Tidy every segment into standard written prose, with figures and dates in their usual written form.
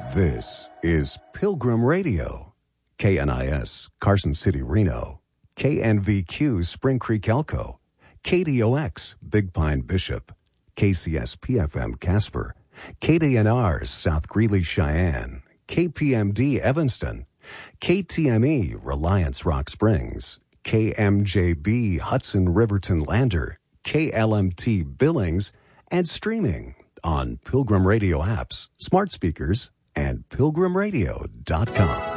This is Pilgrim Radio, KNIS, Carson City, Reno, KNVQ, Spring Creek, Elko, KDOX, Big Pine, Bishop, KCSP-FM, Casper, KDNR, South Greeley, Cheyenne, KPMD, Evanston, KTME, Reliance, Rock Springs, KMJB, Hudson, Riverton, Lander, KLMT, Billings, and streaming on Pilgrim Radio apps, smart speakers, and pilgrimradio.com.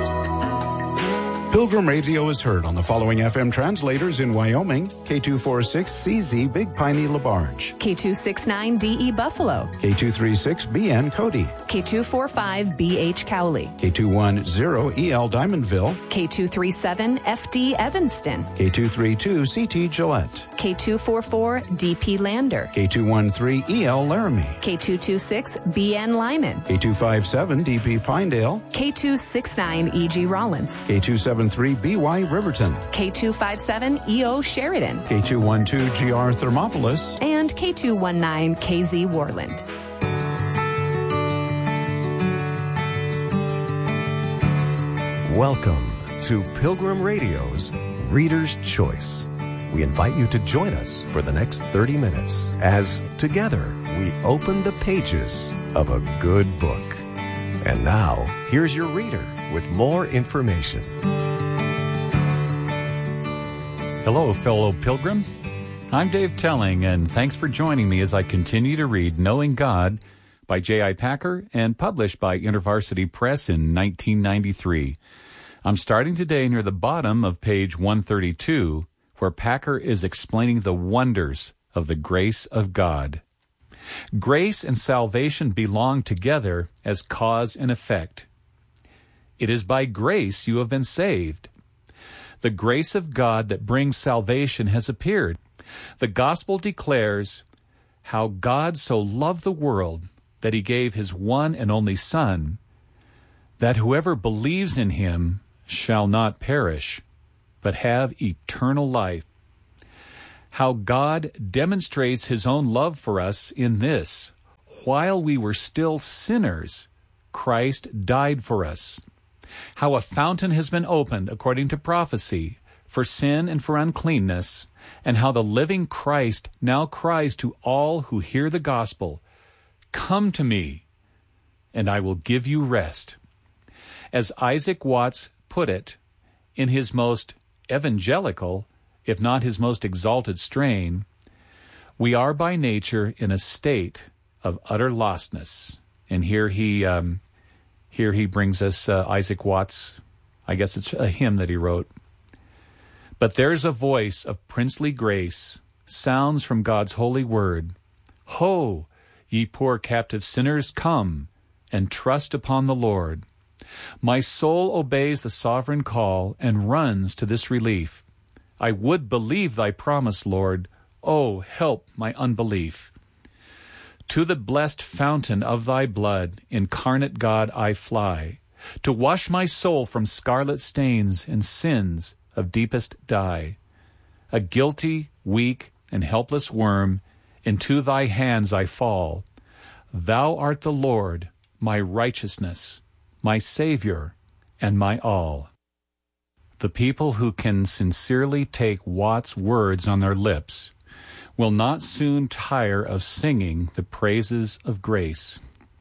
Pilgrim Radio is heard on the following FM translators in Wyoming: K246CZ Big Piney LaBarge, K269DE Buffalo, K236BN Cody, K245BH Cowley, K210EL Diamondville, K237FD Evanston, K232CT Gillette, K244DP Lander, K213EL Laramie, K226BN Lyman, K257DP Pinedale, K269EG Rollins, K273BY Riverton, K257EO Sheridan, K212GR Thermopolis, and K219KZ Warland. Welcome to Pilgrim Radio's Reader's Choice. We invite you to join us for the next 30 minutes as together we open the pages of a good book. And now, here's your reader with more information. Hello, fellow pilgrim. I'm Dave Telling, and thanks for joining me as I continue to read Knowing God by J.I. Packer and published by InterVarsity Press in 1993. I'm starting today near the bottom of page 132, where Packer is explaining the wonders of the grace of God. Grace and salvation belong together as cause and effect. It is by grace you have been saved. The grace of God that brings salvation has appeared. The gospel declares how God so loved the world that he gave his one and only Son, that whoever believes in him shall not perish, but have eternal life. How God demonstrates his own love for us in this: while we were still sinners, Christ died for us. How a fountain has been opened, according to prophecy, for sin and for uncleanness, and how the living Christ now cries to all who hear the gospel, "Come to me, and I will give you rest." As Isaac Watts put it, in his most evangelical, if not his most exalted strain, we are by nature in a state of utter lostness. And here he brings us Isaac Watts. I guess it's a hymn that he wrote. But there's a voice of princely grace, sounds from God's holy word. Ho, ye poor captive sinners, come and trust upon the Lord. My soul obeys the sovereign call and runs to this relief. I would believe thy promise, Lord. Oh, help my unbelief. To the blessed fountain of thy blood, incarnate God, I fly, to wash my soul from scarlet stains and sins of deepest dye. A guilty, weak, and helpless worm, into thy hands I fall. Thou art the Lord, my righteousness, my Savior, and my all. The people who can sincerely take Watts' words on their lips will not soon tire of singing the praises of grace.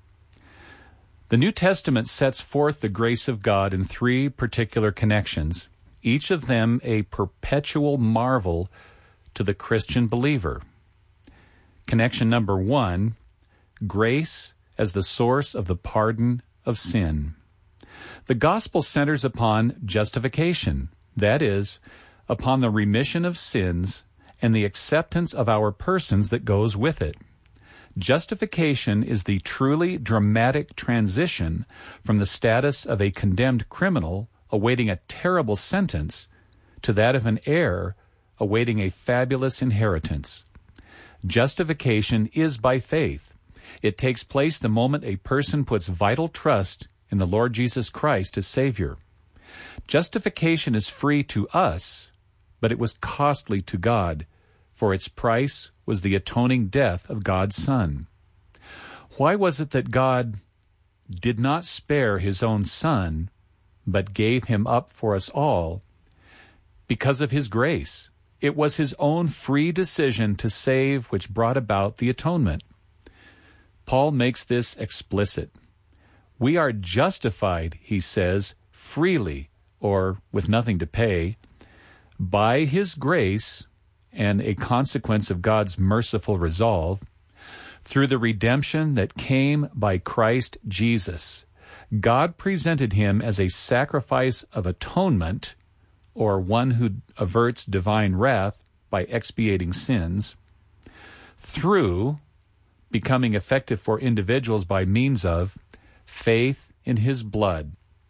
The New Testament sets forth the grace of God in three particular connections, each of them a perpetual marvel to the Christian believer. Connection number 1, grace as the source of the pardon of sin. The gospel centers upon justification, that is, upon the remission of sins and the acceptance of our persons that goes with it. Justification is the truly dramatic transition from the status of a condemned criminal awaiting a terrible sentence to that of an heir awaiting a fabulous inheritance. Justification is by faith. It takes place the moment a person puts vital trust in the Lord Jesus Christ as Savior. Justification is free to us, but it was costly to God, for its price was the atoning death of God's Son. Why was it that God did not spare his own Son, but gave him up for us all, because of his grace. It was his own free decision to save which brought about the atonement. Paul makes this explicit. We are justified, he says, freely, or with nothing to pay, by his grace, and a consequence of God's merciful resolve, through the redemption that came by Christ Jesus. God presented him as a sacrifice of atonement, or one who averts divine wrath by expiating sins, through becoming effective for individuals by means of faith in his blood.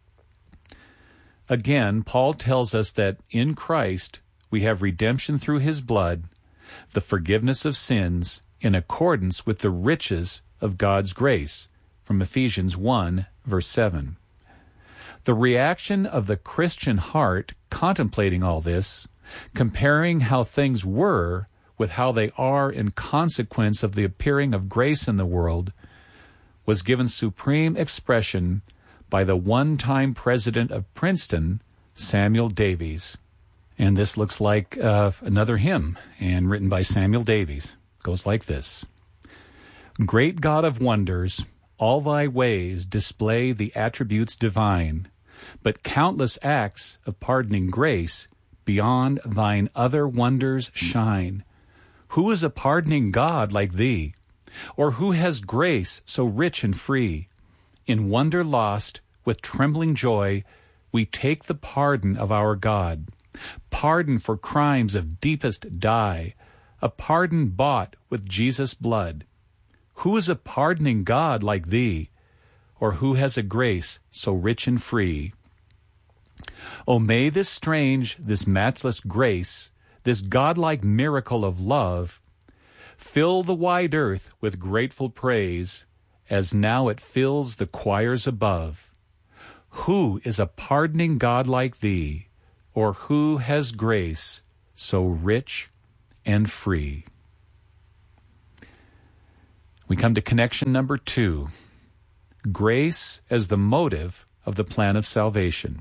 Again, Paul tells us that in Christ we have redemption through his blood, the forgiveness of sins, in accordance with the riches of God's grace, from Ephesians 1, verse 7. The reaction of the Christian heart contemplating all this, comparing how things were with how they are in consequence of the appearing of grace in the world, was given supreme expression by the one-time president of Princeton, Samuel Davies. And this looks like another hymn, and written by Samuel Davies. It goes like this. Great God of wonders, all thy ways display the attributes divine, but countless acts of pardoning grace beyond thine other wonders shine. Who is a pardoning God like thee? Or who has grace so rich and free? In wonder lost, with trembling joy, we take the pardon of our God. Pardon for crimes of deepest dye, a pardon bought with Jesus' blood. Who is a pardoning God like thee? Or who has a grace so rich and free? O may this strange, this matchless grace, this godlike miracle of love, fill the wide earth with grateful praise, as now it fills the choirs above. Who is a pardoning God like thee, or who has grace so rich and free? We come to connection number 2, grace as the motive of the plan of salvation.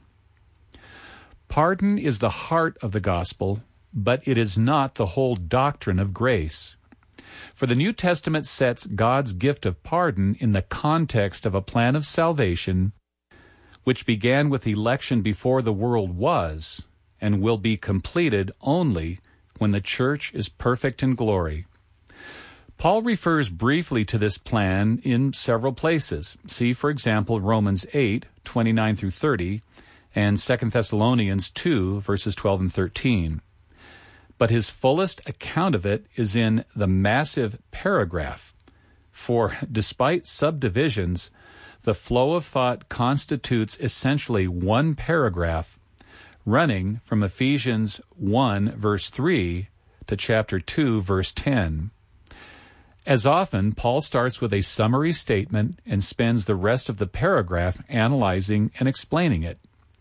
Pardon is the heart of the gospel, but it is not the whole doctrine of grace. For the New Testament sets God's gift of pardon in the context of a plan of salvation which began with election before the world was and will be completed only when the church is perfect in glory. Paul refers briefly to this plan in several places. See, for example, Romans 8, 29 through 30, and 2 Thessalonians 2, verses 12 and 13. But his fullest account of it is in the massive paragraph. For despite subdivisions, the flow of thought constitutes essentially one paragraph running from Ephesians 1, verse 3 to chapter 2, verse 10. As often, Paul starts with a summary statement and spends the rest of the paragraph analyzing and explaining it.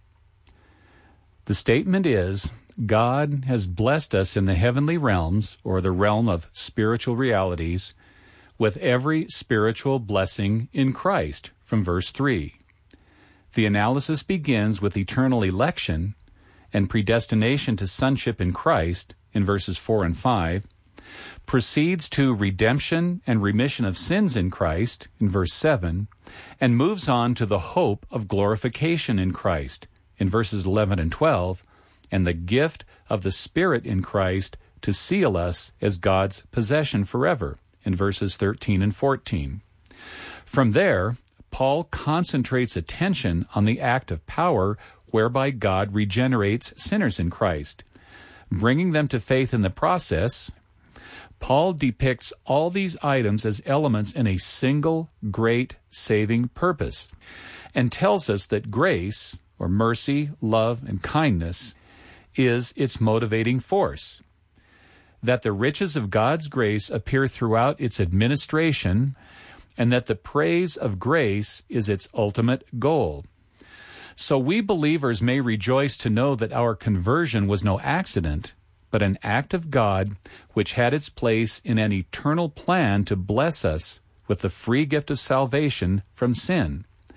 The statement is, God has blessed us in the heavenly realms, or the realm of spiritual realities, with every spiritual blessing in Christ, from verse 3. The analysis begins with eternal election and predestination to sonship in Christ, in verses 4 and 5, proceeds to redemption and remission of sins in Christ, in verse 7, and moves on to the hope of glorification in Christ, in verses 11 and 12, and the gift of the Spirit in Christ to seal us as God's possession forever, in verses 13 and 14. From there, Paul concentrates attention on the act of power whereby God regenerates sinners in Christ. Bringing them to faith in the process, Paul depicts all these items as elements in a single great saving purpose, and tells us that grace, or mercy, love, and kindness, is its motivating force. That the riches of God's grace appear throughout its administration, and that the praise of grace is its ultimate goal. So we believers may rejoice to know that our conversion was no accident, but an act of God which had its place in an eternal plan to bless us with the free gift of salvation from sin,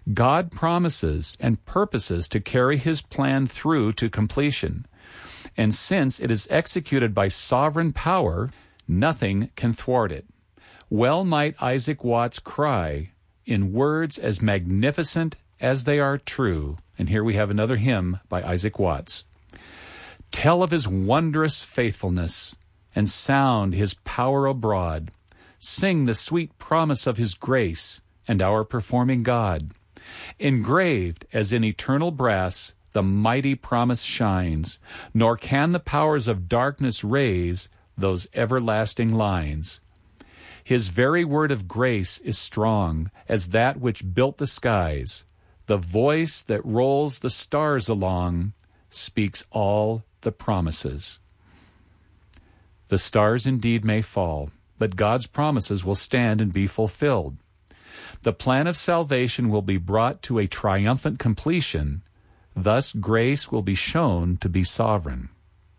God promises and purposes to carry his plan through to completion. And since it is executed by sovereign power, nothing can thwart it. Well might Isaac Watts cry, in words as magnificent as they are true. And here we have another hymn by Isaac Watts. Tell of his wondrous faithfulness, and sound his power abroad. Sing the sweet promise of his grace, and our performing God. Engraved as in eternal brass, the mighty promise shines, nor can the powers of darkness raise those everlasting lines. His very word of grace is strong as that which built the skies. The voice that rolls the stars along speaks all the promises. The stars indeed may fall, but God's promises will stand and be fulfilled. The plan of salvation will be brought to a triumphant completion. Thus grace will be shown to be sovereign.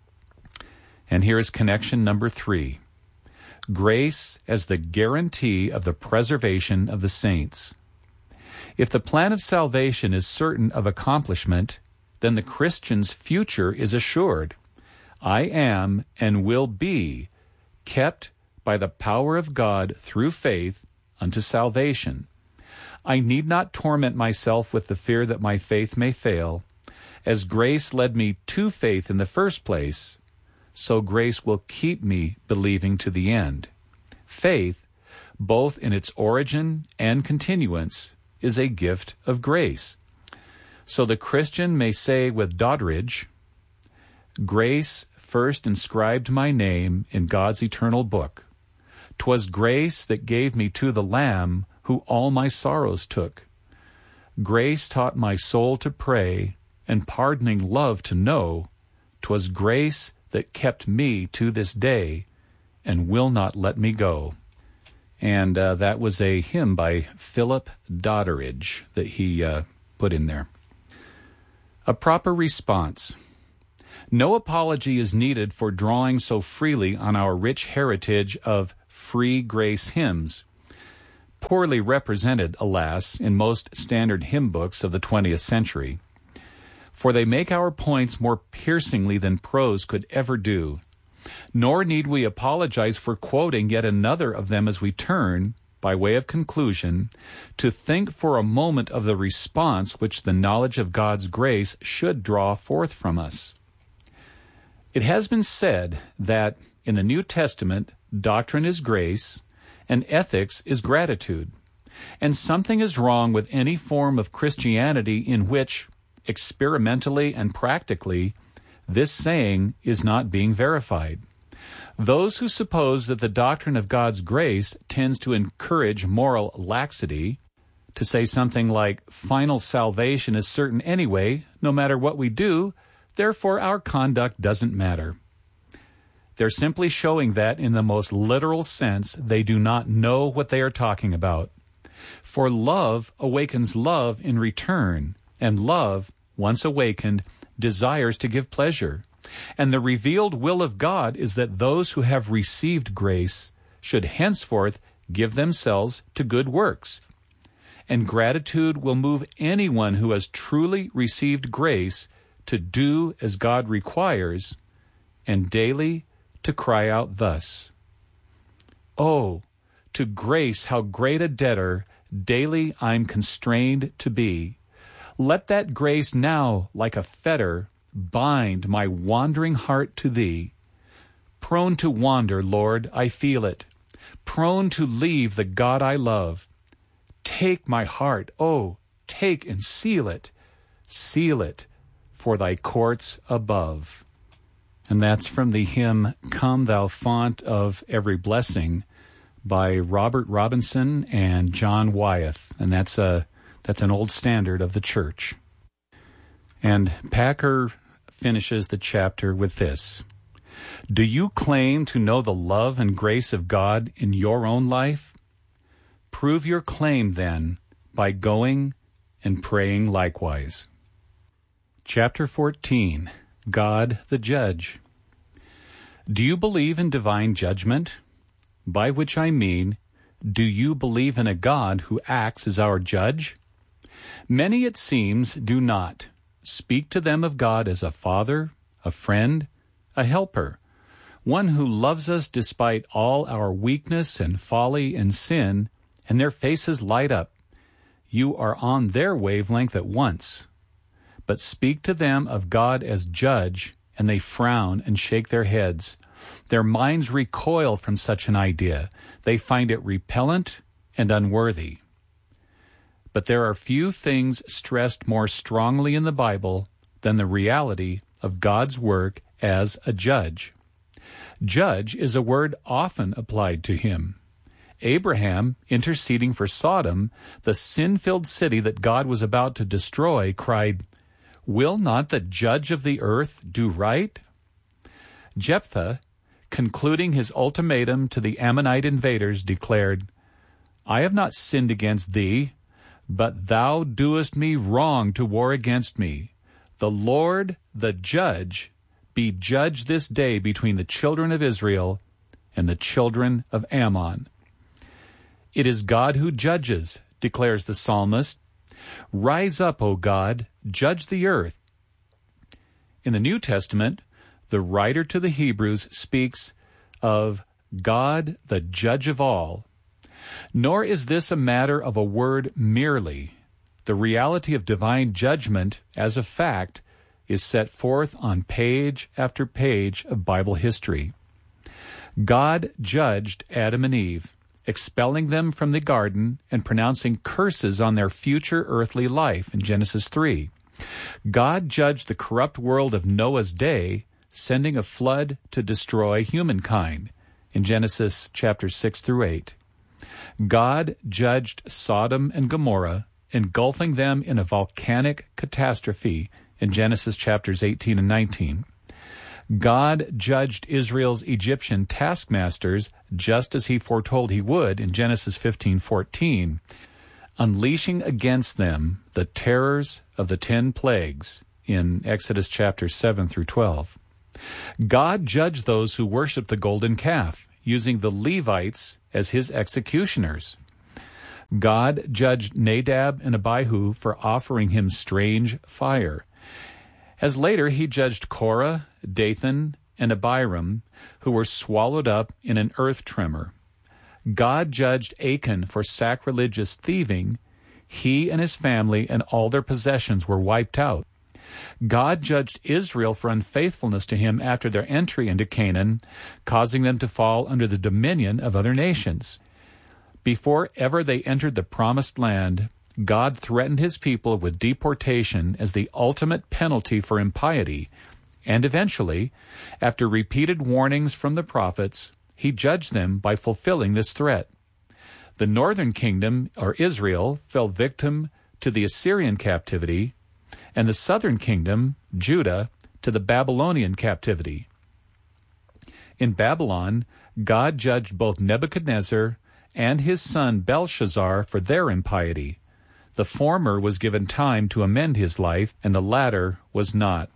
And here is connection number 3. Grace as the guarantee of the preservation of the saints. If the plan of salvation is certain of accomplishment, then the Christian's future is assured. I am and will be kept by the power of God through faith unto salvation. I need not torment myself with the fear that my faith may fail. As grace led me to faith in the first place, so grace will keep me believing to the end. Faith, both in its origin and continuance, is a gift of grace. So the Christian may say with Doddridge, grace first inscribed my name in God's eternal book. 'Twas grace that gave me to the Lamb who all my sorrows took. Grace taught my soul to pray and pardoning love to know. 'Twas grace that kept me to this day and will not let me go. And that was a hymn by Philip Doddridge that he put in there. A proper response. No apology is needed for drawing so freely on our rich heritage of free grace hymns, poorly represented, alas, in most standard hymn books of the 20th century. For they make our points more piercingly than prose could ever do. Nor need we apologize for quoting yet another of them as we turn, by way of conclusion, to think for a moment of the response which the knowledge of God's grace should draw forth from us. It has been said that in the New Testament, doctrine is grace, and ethics is gratitude. And something is wrong with any form of Christianity in which, experimentally and practically, this saying is not being verified. Those who suppose that the doctrine of God's grace tends to encourage moral laxity, to say something like, final salvation is certain anyway, no matter what we do, therefore our conduct doesn't matter. They're simply showing that, in the most literal sense, they do not know what they are talking about. For love awakens love in return, and love, once awakened, desires to give pleasure. And the revealed will of God is that those who have received grace should henceforth give themselves to good works. And gratitude will move anyone who has truly received grace to do as God requires, and daily to cry out thus, "Oh, to grace how great a debtor daily I'm constrained to be. Let that grace now, like a fetter, bind my wandering heart to Thee. Prone to wander, Lord, I feel it. Prone to leave the God I love. Take my heart, oh, take and seal it for Thy courts above." And that's from the hymn, "Come Thou Font of Every Blessing," by Robert Robinson and John Wyeth. And that's an old standard of the church. And Packer finishes the chapter with this: do you claim to know the love and grace of God in your own life? Prove your claim, then, by going and praying likewise. Chapter 14, God the Judge. Do you believe in divine judgment? By which I mean, do you believe in a God who acts as our judge? Many, it seems, do not speak to them of God as a father, a friend, a helper, one who loves us despite all our weakness and folly and sin, and their faces light up. You are on their wavelength at once. But speak to them of God as judge, and they frown and shake their heads. Their minds recoil from such an idea. They find it repellent and unworthy. But there are few things stressed more strongly in the Bible than the reality of God's work as a judge. Judge is a word often applied to him. Abraham, interceding for Sodom, the sin-filled city that God was about to destroy, cried, "Will not the judge of the earth do right?" Jephthah, concluding his ultimatum to the Ammonite invaders, declared, "I have not sinned against thee, but thou doest me wrong to war against me. The Lord, the judge, be judge this day between the children of Israel and the children of Ammon." It is God who judges, declares the psalmist. Rise up, O God, judge the earth. In the New Testament, the writer to the Hebrews speaks of God, the judge of all. Nor is this a matter of a word merely. The reality of divine judgment as a fact is set forth on page after page of Bible history. God judged Adam and Eve, expelling them from the garden and pronouncing curses on their future earthly life in Genesis 3. God judged the corrupt world of Noah's day, sending a flood to destroy humankind in Genesis chapters 6 through 8. God judged Sodom and Gomorrah, engulfing them in a volcanic catastrophe in Genesis chapters 18 and 19. God judged Israel's Egyptian taskmasters just as he foretold he would in Genesis 15:14, unleashing against them the terrors of the 10 plagues in Exodus chapters 7 through 12. God judged those who worshiped the golden calf, using the Levites as his executioners. God judged Nadab and Abihu for offering him strange fire, as later he judged Korah, Dathan, and Abiram, who were swallowed up in an earth tremor. God judged Achan for sacrilegious thieving. He and his family and all their possessions were wiped out. God judged Israel for unfaithfulness to him after their entry into Canaan, causing them to fall under the dominion of other nations. Before ever they entered the promised land, God threatened his people with deportation as the ultimate penalty for impiety, and eventually, after repeated warnings from the prophets, he judged them by fulfilling this threat. The northern kingdom, or Israel, fell victim to the Assyrian captivity, and the southern kingdom, Judah, to the Babylonian captivity. In Babylon, God judged both Nebuchadnezzar and his son Belshazzar for their impiety. The former was given time to amend his life, and the latter was not.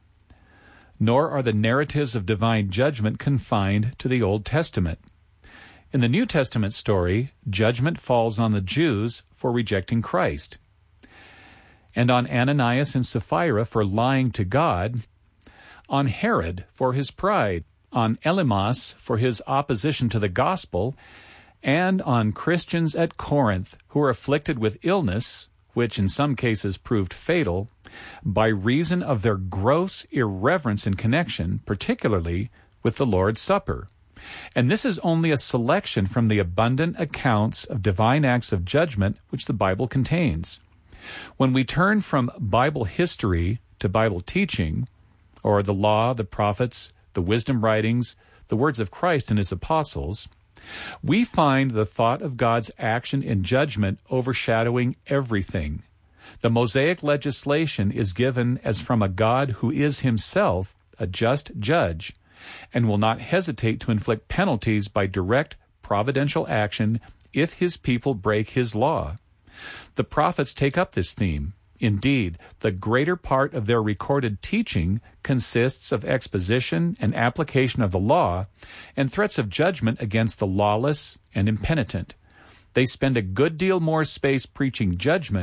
Nor are the narratives of divine judgment confined to the Old Testament. In the New Testament story, judgment falls on the Jews for rejecting Christ, and on Ananias and Sapphira for lying to God, on Herod for his pride, on Elymas for his opposition to the gospel, and on Christians at Corinth who were afflicted with illness, which in some cases proved fatal, by reason of their gross irreverence in connection, particularly with the Lord's Supper. And this is only a selection from the abundant accounts of divine acts of judgment which the Bible contains. When we turn from Bible history to Bible teaching, or the law, the prophets, the wisdom writings, the words of Christ and his apostles, we find the thought of God's action in judgment overshadowing everything. The Mosaic legislation is given as from a God who is himself a just judge and will not hesitate to inflict penalties by direct providential action if his people break his law. The prophets take up this theme. Indeed, the greater part of their recorded teaching consists of exposition and application of the law and threats of judgment against the lawless and impenitent. They spend a good deal more space preaching judgment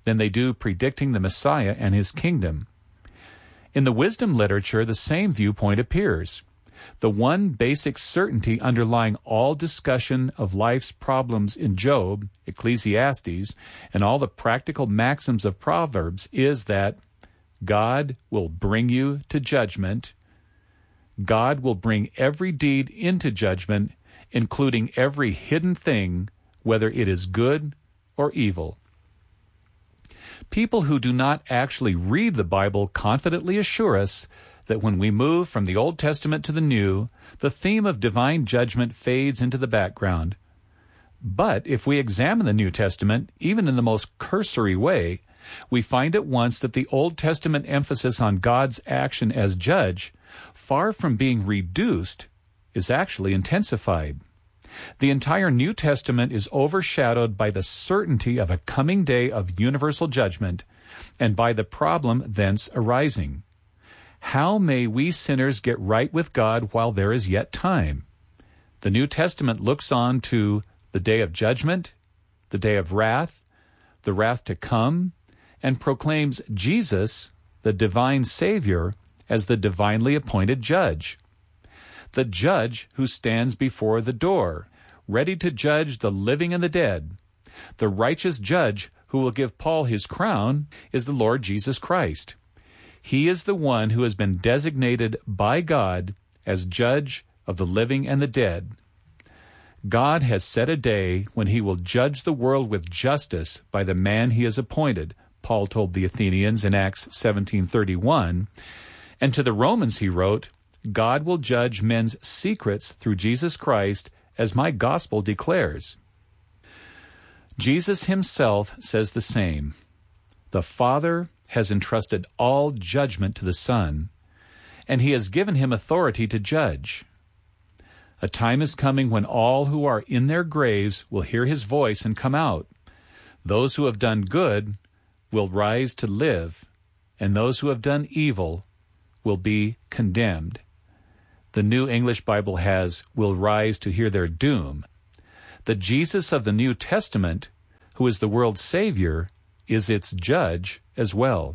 than they do predicting the Messiah and his kingdom. In the wisdom literature, the same viewpoint appears. The one basic certainty underlying all discussion of life's problems in Job, Ecclesiastes, and all the practical maxims of Proverbs is that God will bring you to judgment. God will bring every deed into judgment, including every hidden thing, whether it is good or evil. People who do not actually read the Bible confidently assure us that when we move from the Old Testament to the New, the theme of divine judgment fades into the background. But if we examine the New Testament, even in the most cursory way, we find at once that the Old Testament emphasis on God's action as judge, far from being reduced, is actually intensified. The entire New Testament is overshadowed by the certainty of a coming day of universal judgment and by the problem thence arising. How may we sinners get right with God while there is yet time? The New Testament looks on to the day of judgment, the day of wrath, the wrath to come, and proclaims Jesus, the divine Savior, as the divinely appointed judge. The judge who stands before the door, ready to judge the living and the dead. The righteous judge who will give Paul his crown is the Lord Jesus Christ. He is the one who has been designated by God as judge of the living and the dead. God has set a day when he will judge the world with justice by the man he has appointed, Paul told the Athenians in Acts 17:31, and to the Romans he wrote, God will judge men's secrets through Jesus Christ, as my gospel declares. Jesus himself says the same. The Father has entrusted all judgment to the Son, and he has given him authority to judge. A time is coming when all who are in their graves will hear his voice and come out. Those who have done good will rise to live, and those who have done evil will be condemned. The New English Bible has, will rise to hear their doom. The Jesus of the New Testament, who is the world's Savior, is its judge as well.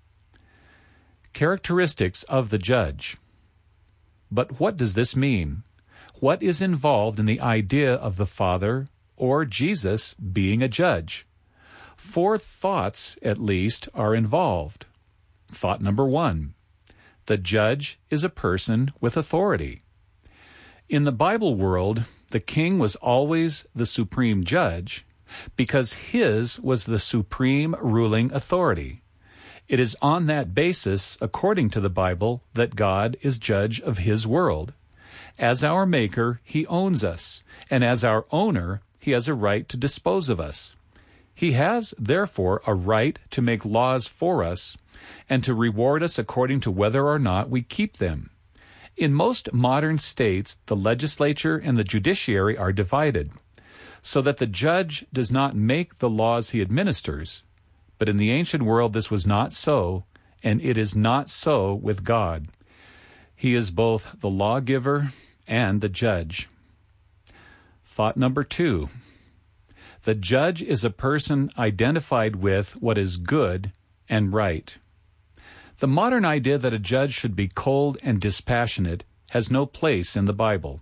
Characteristics of the judge. But what does this mean? What is involved in the idea of the Father or Jesus being a judge? 4 thoughts, at least, are involved. Thought number 1. The judge is a person with authority. In the Bible world, the king was always the supreme judge because his was the supreme ruling authority. It is on that basis, according to the Bible, that God is judge of his world. As our maker, he owns us, and as our owner, he has a right to dispose of us. He has, therefore, a right to make laws for us and to reward us according to whether or not we keep them. In most modern states, the legislature and the judiciary are divided, so that the judge does not make the laws he administers. But in the ancient world this was not so, and it is not so with God. He is both the lawgiver and the judge. Thought number 2. The judge is a person identified with what is good and right. The modern idea that a judge should be cold and dispassionate has no place in the Bible.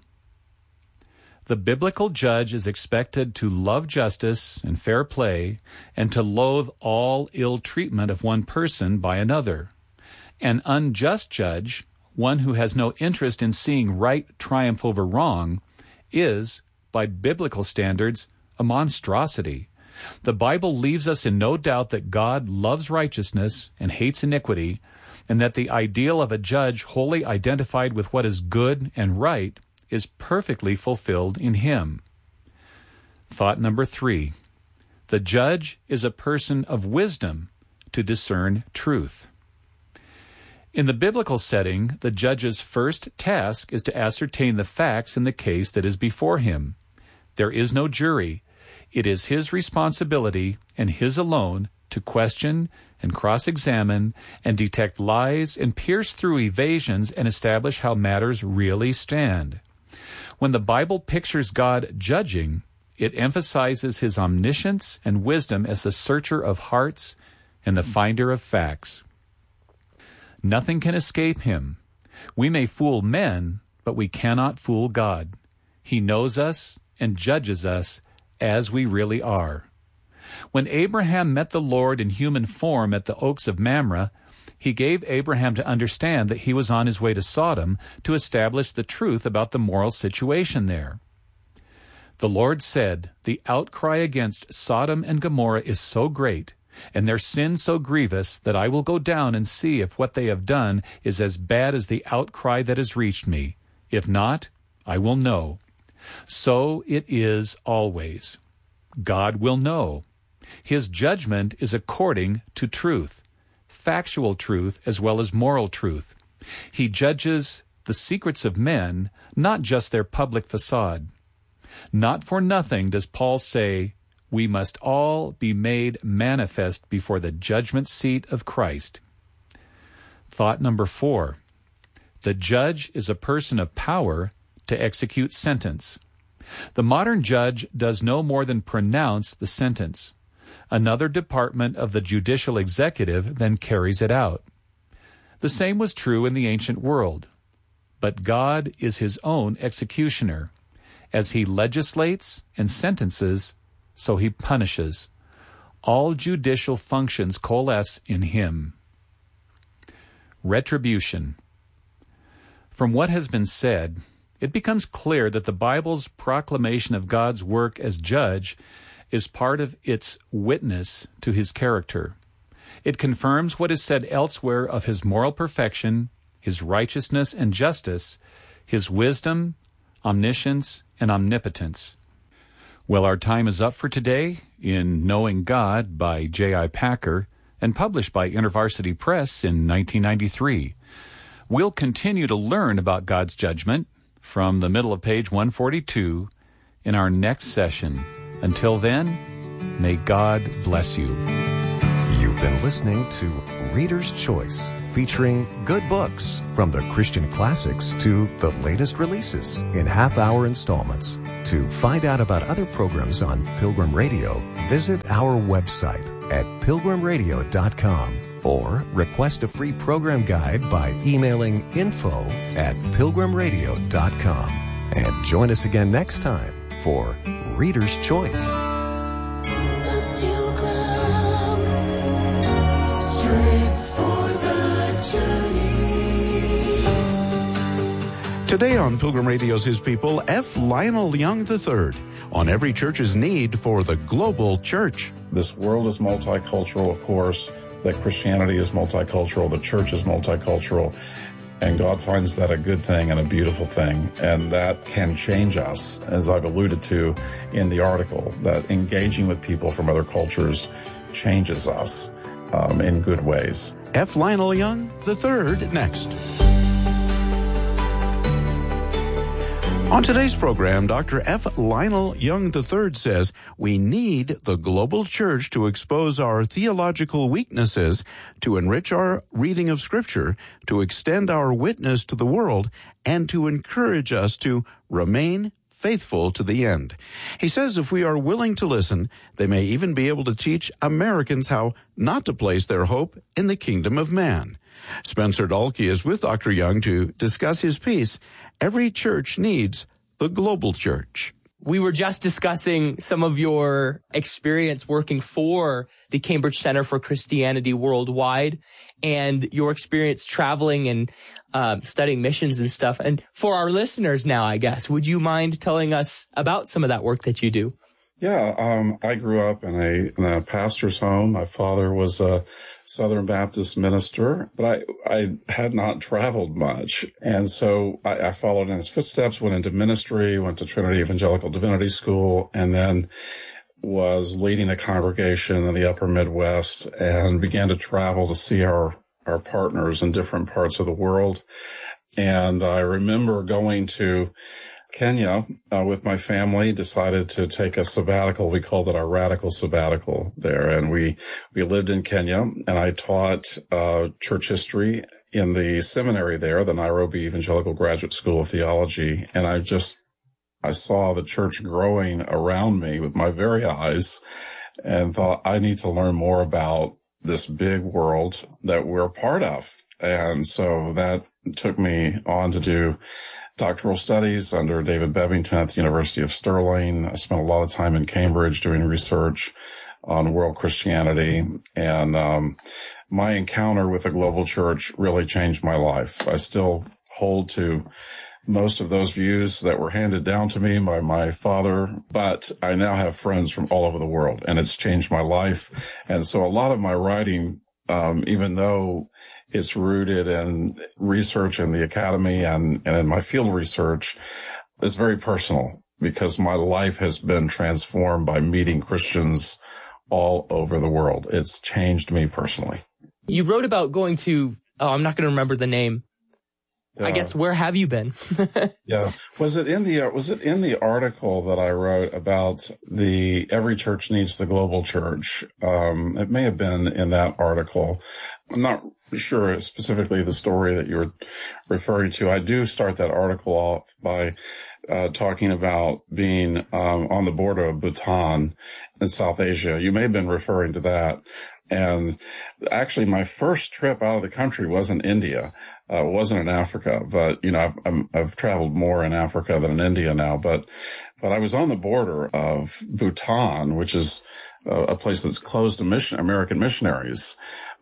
The biblical judge is expected to love justice and fair play and to loathe all ill treatment of one person by another. An unjust judge, one who has no interest in seeing right triumph over wrong, is, by biblical standards, a monstrosity. The Bible leaves us in no doubt that God loves righteousness and hates iniquity, and that the ideal of a judge wholly identified with what is good and right is perfectly fulfilled in him. Thought number 3. The judge is a person of wisdom to discern truth. In the biblical setting, the judge's first task is to ascertain the facts in the case that is before him. There is no jury. It is his responsibility, and his alone, to question and cross-examine and detect lies and pierce through evasions and establish how matters really stand. When the Bible pictures God judging, It emphasizes his omniscience and wisdom as the searcher of hearts and the finder of facts. Nothing can escape him. We may fool men, but we cannot fool God. He knows us and judges us as we really are. When Abraham met the Lord in human form at the Oaks of Mamre, he gave Abraham to understand that he was on his way to Sodom to establish the truth about the moral situation there. The Lord said, "The outcry against Sodom and Gomorrah is so great, and their sin so grievous, that I will go down and see if what they have done is as bad as the outcry that has reached me. If not, I will know." So it is always. God will know. His judgment is according to truth, factual truth as well as moral truth. He judges the secrets of men, not just their public facade. Not for nothing does Paul say, "We must all be made manifest before the judgment seat of Christ." Thought number 4. The judge is a person of power to execute sentence. The modern judge does no more than pronounce the sentence. Another department of the judicial executive then carries it out. The same was true in the ancient world. But God is his own executioner. As he legislates and sentences, so he punishes. All judicial functions coalesce in him. Retribution. From what has been said, it becomes clear that the Bible's proclamation of God's work as judge is part of its witness to his character. It confirms what is said elsewhere of his moral perfection, his righteousness and justice, his wisdom, omniscience, and omnipotence. Well, our time is up for today in Knowing God by J.I. Packer and published by InterVarsity Press in 1993. We'll continue to learn about God's judgment from the middle of page 142 in our next session. Until then, may God bless you. You've been listening to Reader's Choice, featuring good books from the Christian classics to the latest releases in half-hour installments. To find out about other programs on Pilgrim Radio, visit our website at pilgrimradio.com or request a free program guide by emailing info@pilgrimradio.com. And join us again next time for Reader's Choice. Today on Pilgrim Radio's His People, F. Lionel Young III on every church's need for the global church. This world is multicultural, of course, that Christianity is multicultural, the church is multicultural, and God finds that a good thing and a beautiful thing, and that can change us, as I've alluded to in the article, that engaging with people from other cultures changes us in good ways. F. Lionel Young III next. On today's program, Dr. F. Lionel Young III says we need the global church to expose our theological weaknesses, to enrich our reading of Scripture, to extend our witness to the world, and to encourage us to remain faithful to the end. He says if we are willing to listen, they may even be able to teach Americans how not to place their hope in the kingdom of man. Spencer Dalkey is with Dr. Young to discuss his piece, Every Church Needs the Global Church. We were just discussing some of your experience working for the Cambridge Center for Christianity Worldwide and your experience traveling and studying missions and stuff. And for our listeners now, I guess, would you mind telling us about some of that work that you do? Yeah, I grew up in a pastor's home. My father was a Southern Baptist minister, but I had not traveled much. And so I followed in his footsteps, went into ministry, went to Trinity Evangelical Divinity School, and then was leading a congregation in the upper Midwest and began to travel to see our partners in different parts of the world. And I remember going to Kenya with my family, decided to take a sabbatical. We called it our radical sabbatical there. And we lived in Kenya, and I taught church history in the seminary there, the Nairobi Evangelical Graduate School of Theology. And I just I saw the church growing around me with my very eyes and thought, I need to learn more about this big world that we're part of. And so that took me on to do doctoral studies under David Bebbington at the University of Stirling. I spent a lot of time in Cambridge doing research on world Christianity. And my encounter with the global church really changed my life. I still hold to most of those views that were handed down to me by my father, but I now have friends from all over the world, and it's changed my life. And so a lot of my writing, even though it's rooted in research in the academy and in my field research, is very personal because my life has been transformed by meeting Christians all over the world. It's changed me personally. You wrote about going to, I'm not going to remember the name. I guess, where have you been? Yeah. Was it in the article that I wrote about every church needs the global church? It may have been in that article. I'm not sure specifically the story that you're referring to. I do start that article off by talking about being on the border of Bhutan in South Asia. You may have been referring to that. And actually, my first trip out of the country was in India. It wasn't in Africa, but I've traveled more in Africa than in India now. But I was on the border of Bhutan, which is a place that's closed to American missionaries,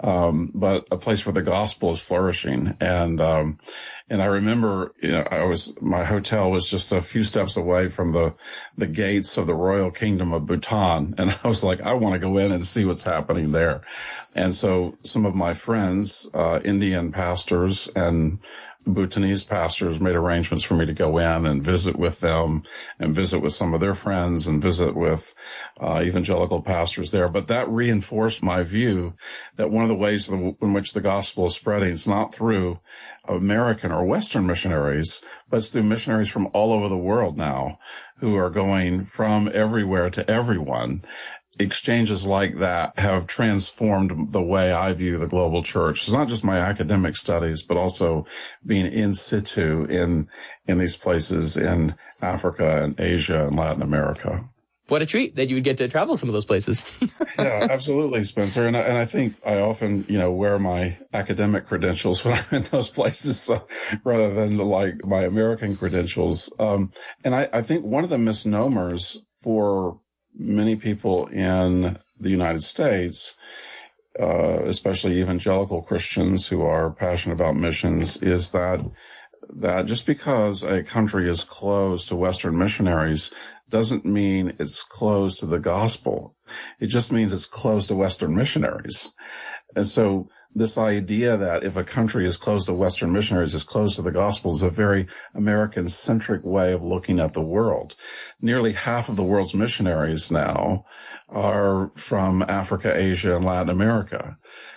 but a place where the gospel is flourishing. And I remember, my hotel was just a few steps away from the gates of the Royal Kingdom of Bhutan. And I was like, I want to go in and see what's happening there. And so some of my friends, Indian pastors and Bhutanese pastors, made arrangements for me to go in and visit with them and visit with some of their friends and visit with evangelical pastors there. But that reinforced my view that one of the ways in which the gospel is spreading is not through American or Western missionaries, but it's through missionaries from all over the world now who are going from everywhere to everyone. Exchanges like that have transformed the way I view the global church. It's not just my academic studies, but also being in situ in these places in Africa and Asia and Latin America. What a treat that you would get to travel some of those places. Yeah, absolutely, Spencer. And I think I often, wear my academic credentials when I'm in those places rather than like my American credentials. And I think one of the misnomers for many people in the United States, especially evangelical Christians who are passionate about missions, is that just because a country is closed to Western missionaries doesn't mean it's closed to the gospel. It just means it's closed to Western missionaries. And so this idea that if a country is closed to Western missionaries, is closed to the gospel, is a very American-centric way of looking at the world. Nearly half of the world's missionaries now are from Africa, Asia, and Latin America.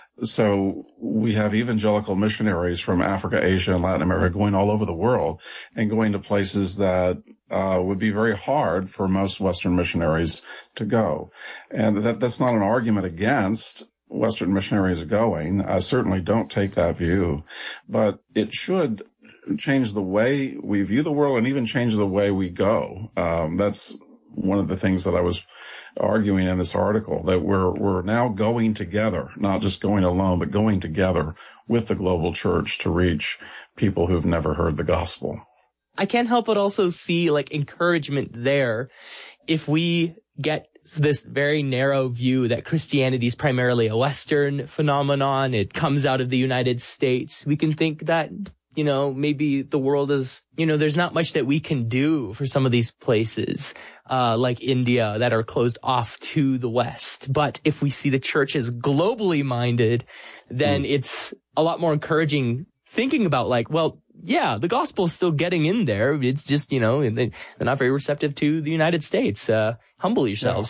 So we have evangelical missionaries from Africa, Asia, and Latin America going all over the world and going to places that would be very hard for most Western missionaries to go. And that's not an argument against Western missionaries going. I certainly don't take that view, but it should change the way we view the world and even change the way we go. That's one of the things that I was arguing in this article, that we're now going together, not just going alone, but going together with the global church to reach people who've never heard the gospel. I can't help but also see encouragement there. If we get this very narrow view that Christianity is primarily a Western phenomenon, it comes out of the United States, we can think that, maybe the world is, there's not much that we can do for some of these places, like India, that are closed off to the West. But if we see the church as globally minded, then it's a lot more encouraging thinking about yeah, the gospel is still getting in there. It's just, they're not very receptive to the United States. Humble yourselves,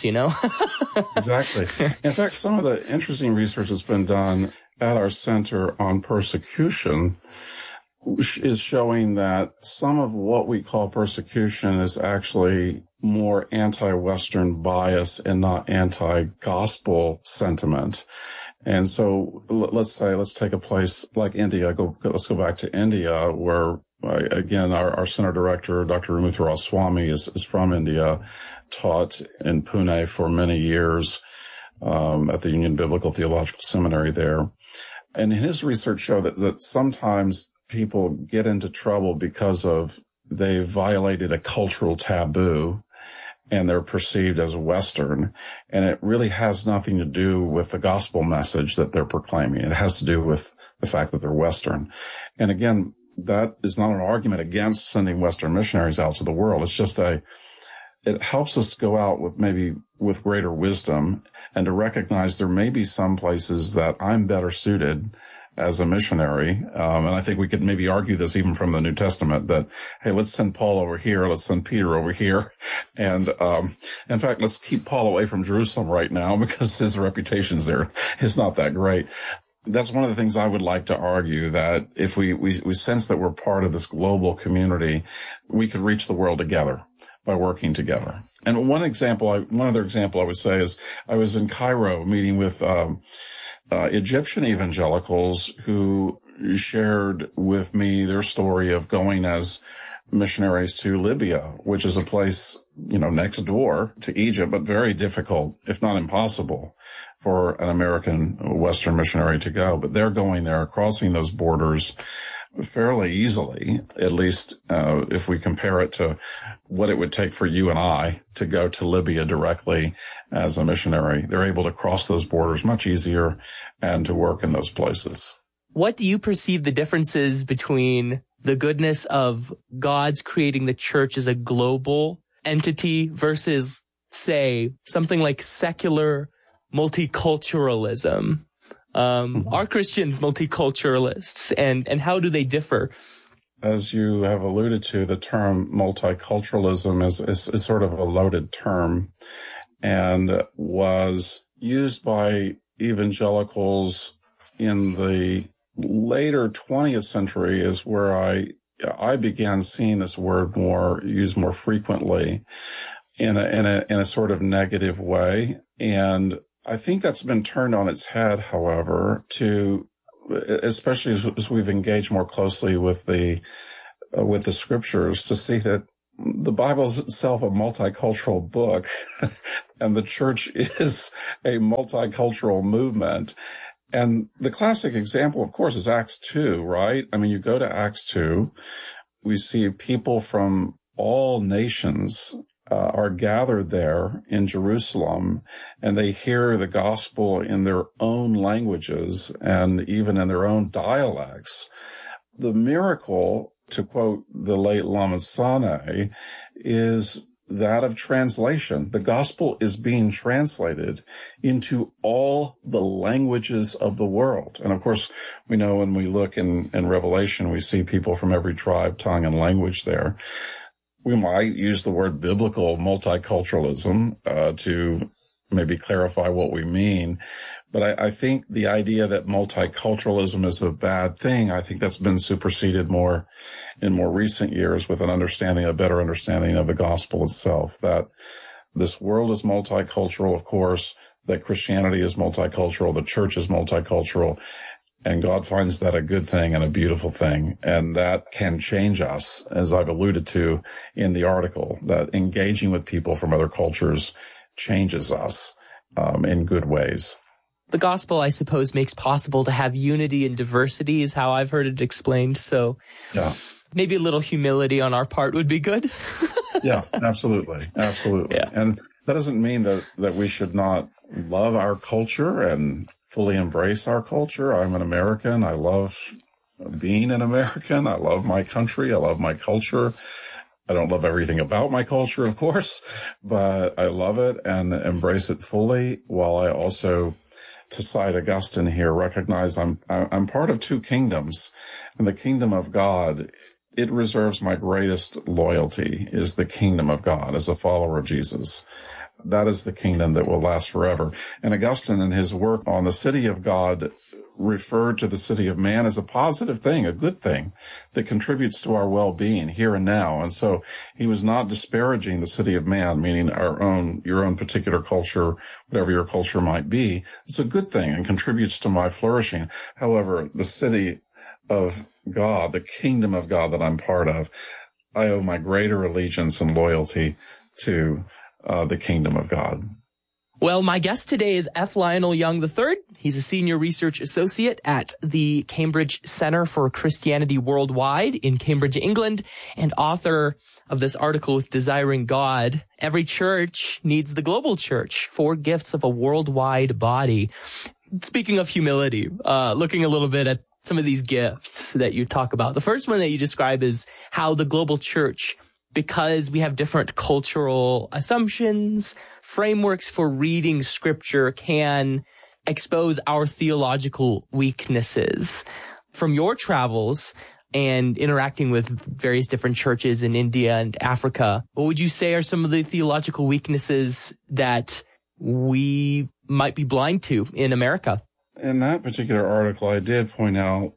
Exactly. In fact, some of the interesting research that's been done at our Center on Persecution is showing that some of what we call persecution is actually more anti-Western bias and not anti-gospel sentiment. And so let's take a place like India. Let's go back to India, where again, our center director, Dr. Ramuthu Ramaswamy, is from India, taught in Pune for many years at the Union Biblical Theological Seminary there. And his research showed that sometimes people get into trouble because they violated a cultural taboo and they're perceived as Western. And it really has nothing to do with the gospel message that they're proclaiming. It has to do with the fact that they're Western. And again, that is not an argument against sending Western missionaries out to the world. It's just it helps us go out with greater wisdom and to recognize there may be some places that I'm better suited as a missionary. And I think we could maybe argue this even from the New Testament that, hey, let's send Paul over here. Let's send Peter over here. And, in fact, let's keep Paul away from Jerusalem right now because his reputation's there. It's not that great. That's one of the things I would like to argue, that if we sense that we're part of this global community, we could reach the world together by working together. And one other example I would say is I was in Cairo meeting with, Egyptian evangelicals who shared with me their story of going as missionaries to Libya, which is a place, next door to Egypt, but very difficult, if not impossible, for an American Western missionary to go. But they're going there, crossing those borders fairly easily, at least if we compare it to what it would take for you and I to go to Libya directly as a missionary. They're able to cross those borders much easier and to work in those places. What do you perceive the differences between the goodness of God's creating the church as a global entity versus, say, something like secular multiculturalism? Are Christians multiculturalists, and how do they differ? As you have alluded to, the term multiculturalism is sort of a loaded term and was used by evangelicals in the later 20th century is where I began seeing this word used more frequently in a sort of negative way. And I think that's been turned on its head, however, especially as we've engaged more closely with the scriptures, to see that the Bible is itself a multicultural book and the church is a multicultural movement. And the classic example, of course, is Acts 2, right? I mean, you go to Acts 2, we see people from all nations are gathered there in Jerusalem, and they hear the gospel in their own languages and even in their own dialects. The miracle, to quote the late Lama Sane, is that of translation. The gospel is being translated into all the languages of the world. And of course, we know when we look in Revelation, we see people from every tribe, tongue, and language there. We might use the word biblical multiculturalism to maybe clarify what we mean. But I think the idea that multiculturalism is a bad thing, I think that's been superseded more in more recent years with a better understanding of the gospel itself, that this world is multicultural, of course, that Christianity is multicultural, the church is multicultural, and God finds that a good thing and a beautiful thing. And that can change us, as I've alluded to in the article, that engaging with people from other cultures changes us in good ways. The gospel, I suppose, makes possible to have unity and diversity is how I've heard it explained. So yeah, maybe a little humility on our part would be good. Yeah, absolutely. Absolutely. Yeah. And that doesn't mean that we should not love our culture and fully embrace our culture. I'm an American. I love being an American. I love my country. I love my culture. I don't love everything about my culture, of course, but I love it and embrace it fully, while I also, to cite Augustine here, recognize I'm part of two kingdoms, and the kingdom of God, it reserves my greatest loyalty, is the kingdom of God as a follower of Jesus. That is the kingdom that will last forever. And Augustine, in his work on the city of God, referred to the city of man as a positive thing, a good thing that contributes to our well-being here and now. And so he was not disparaging the city of man, meaning your own particular culture, whatever your culture might be. It's a good thing and contributes to my flourishing. However, the city of God, the kingdom of God that I'm part of, I owe my greater allegiance and loyalty to the kingdom of God. Well, my guest today is F. Lionel Young III. He's a senior research associate at the Cambridge Center for Christianity Worldwide in Cambridge, England, and author of this article with Desiring God. Every church needs the global church, 4 gifts of a worldwide body. Speaking of humility, looking a little bit at some of these gifts that you talk about. The first one that you describe is how the global church, because we have different cultural assumptions, frameworks for reading scripture, can expose our theological weaknesses. From your travels and interacting with various different churches in India and Africa, what would you say are some of the theological weaknesses that we might be blind to in America? In that particular article, I did point out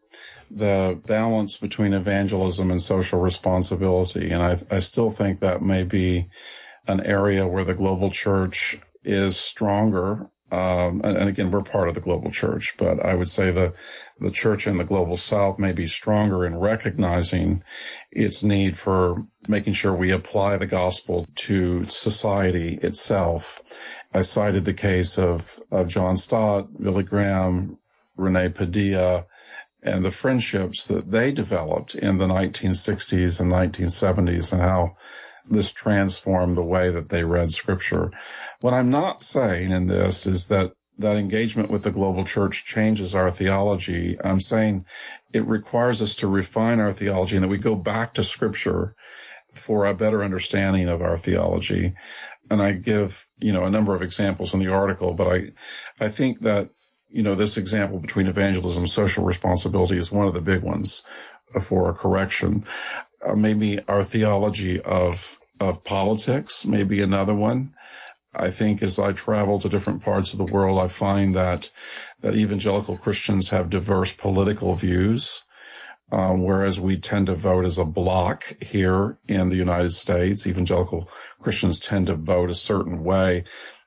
the balance between evangelism and social responsibility. And I still think that may be an area where the global church is stronger. And again, we're part of the global church, but I would say the church in the global south may be stronger in recognizing its need for making sure we apply the gospel to society itself. I cited the case of John Stott, Billy Graham, Rene Padilla, and the friendships that they developed in the 1960s and 1970s and how this transformed the way that they read scripture. What I'm not saying in this is that engagement with the global church changes our theology. I'm saying it requires us to refine our theology and that we go back to scripture for a better understanding of our theology. And I give, a number of examples in the article, but I think that, this example between evangelism and social responsibility is one of the big ones for a correction. Maybe our theology of politics may be another one. I think as I travel to different parts of the world, I find that evangelical Christians have diverse political views, whereas we tend to vote as a bloc here in the United States. Evangelical Christians tend to vote a certain way.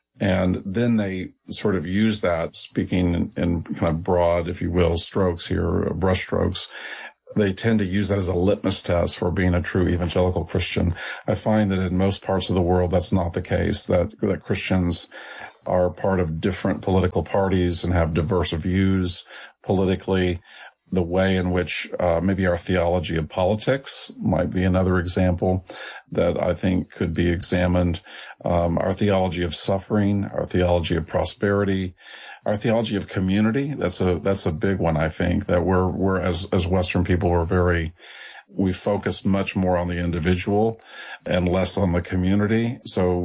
And then they sort of use that, speaking in kind of broad, if you will, strokes here, brush strokes. They tend to use that as a litmus test for being a true evangelical Christian. I find that in most parts of the world, that's not the case, that Christians are part of different political parties and have diverse views politically. The way in which maybe our theology of politics might be another example that I think could be examined. Our theology of suffering, our theology of prosperity, our theology of community. That's a big one. I think that we're as Western people, we focus much more on the individual and less on the community. So